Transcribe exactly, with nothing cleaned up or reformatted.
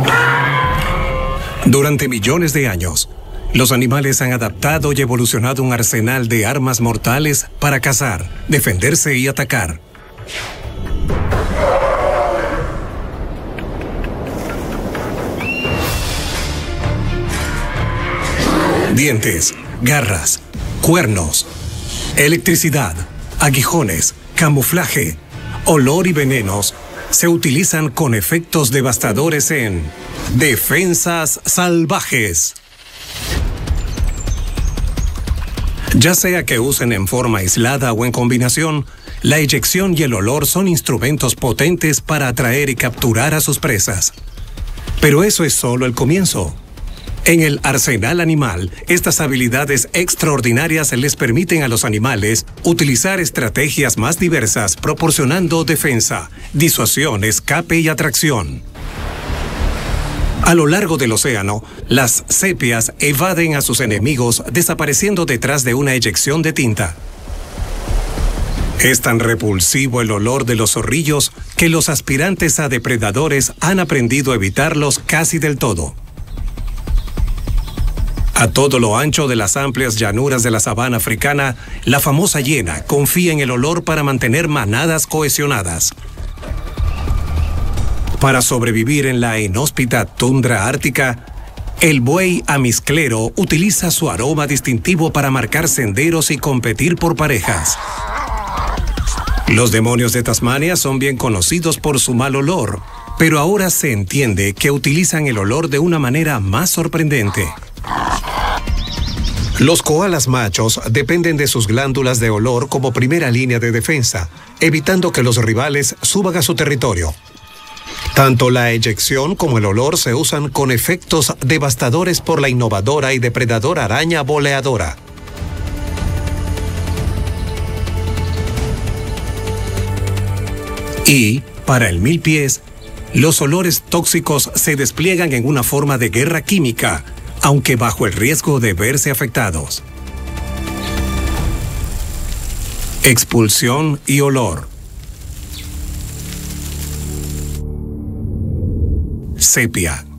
Durante millones de años, los animales han adaptado y evolucionado un arsenal de armas mortales para cazar, defenderse y atacar. Dientes, garras, cuernos, electricidad, aguijones, camuflaje, olor y venenos se utilizan con efectos devastadores en defensas salvajes. Ya sea que usen en forma aislada o en combinación, la eyección y el olor son instrumentos potentes para atraer y capturar a sus presas. Pero eso es solo el comienzo. En el arsenal animal, estas habilidades extraordinarias les permiten a los animales utilizar estrategias más diversas, proporcionando defensa, disuasión, escape y atracción. A lo largo del océano, las sepias evaden a sus enemigos desapareciendo detrás de una eyección de tinta. Es tan repulsivo el olor de los zorrillos que los aspirantes a depredadores han aprendido a evitarlos casi del todo. A todo lo ancho de las amplias llanuras de la sabana africana, la famosa hiena confía en el olor para mantener manadas cohesionadas. Para sobrevivir en la inhóspita tundra ártica, el buey amizclero utiliza su aroma distintivo para marcar senderos y competir por parejas. Los demonios de Tasmania son bien conocidos por su mal olor, pero ahora se entiende que utilizan el olor de una manera más sorprendente. Los koalas machos dependen de sus glándulas de olor como primera línea de defensa, evitando que los rivales suban a su territorio. Tanto la eyección como el olor se usan con efectos devastadores por la innovadora y depredadora araña boleadora. Y, para el milpiés, los olores tóxicos se despliegan en una forma de guerra química, aunque bajo el riesgo de verse afectados. Expulsión y olor. Sepia.